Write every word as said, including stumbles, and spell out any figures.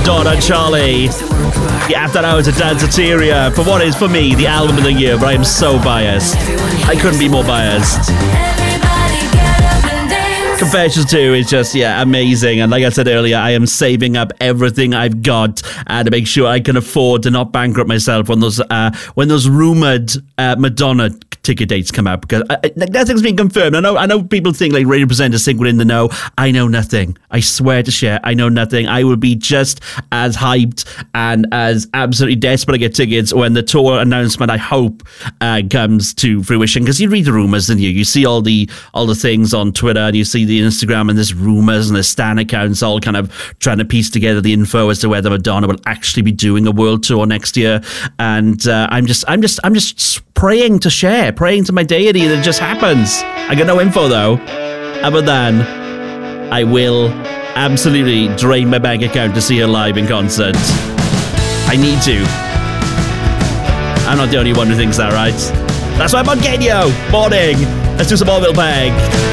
Madonna, Charlie. The After Hours of Danceteria for what is, for me, the album of the year, but I am so biased. I couldn't be more biased. Confessions two is just, yeah, amazing. And like I said earlier, I am saving up everything I've got uh, to make sure I can afford to not bankrupt myself when those uh, when those rumoured uh, Madonna ticket dates come out, because I, I, nothing's been confirmed. I know I know people think like radio presenters think we're in the know. I know nothing. I swear to share, I know nothing. I will be just as hyped and as absolutely desperate to get tickets when the tour announcement, I hope, uh, comes to fruition. Because you read the rumours and you you see all the all the things on Twitter and you see the Instagram and there's rumours and there's stan accounts all kind of trying to piece together the info as to whether Madonna will actually be doing a world tour next year. And uh, I'm just I'm just I'm just praying to share, praying to my deity that it just happens. I got no info though, other than I will absolutely drain my bank account to see her live in concert. I need to. I'm not the only one who thinks that, right? That's why I'm on Genio. Morning. Let's do some Orville Peg.